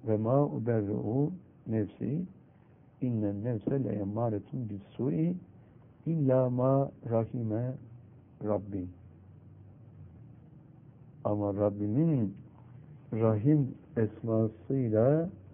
ve ma uberri'u nefsi innen nefse le emmâretun bis-su'i illa ma rahime Rabbi. Ama Rabbimin Rahim esmasıyla